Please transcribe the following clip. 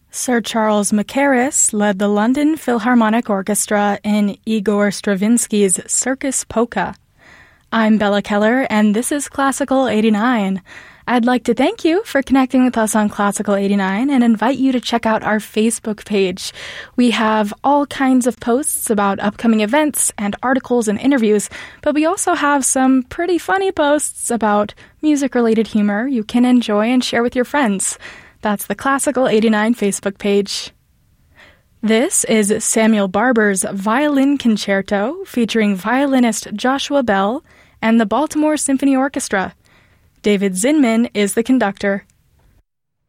Sir Charles Mackerras led the London Philharmonic Orchestra in Igor Stravinsky's Circus Polka. I'm Bella Keller, and this is Classical 89. I'd like to thank you for connecting with us on Classical 89 and invite you to check out our Facebook page. We have all kinds of posts about upcoming events and articles and interviews, but we also have some pretty funny posts about music-related humor you can enjoy and share with your friends. That's the Classical 89 Facebook page. This is Samuel Barber's Violin Concerto featuring violinist Joshua Bell and the Baltimore Symphony Orchestra. David Zinman is the conductor.